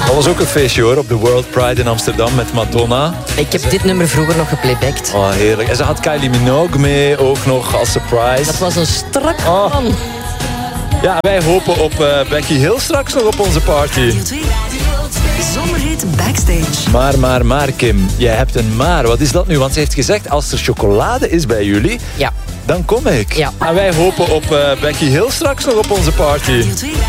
Dat was ook een feestje hoor, op de World Pride in Amsterdam met Madonna. Ik heb dit nummer vroeger nog geplaybacked. Oh, heerlijk. En ze had Kylie Minogue mee, ook nog als surprise. Dat was een strak man. Ja, wij hopen op Becky Hill straks nog op onze party. Zomerhit Backstage. Maar Kim, jij hebt een maar. Wat is dat nu? Want ze heeft gezegd, als er chocolade is bij jullie, Ja. dan kom ik. Ja. En wij hopen op Becky Hill straks nog op onze party.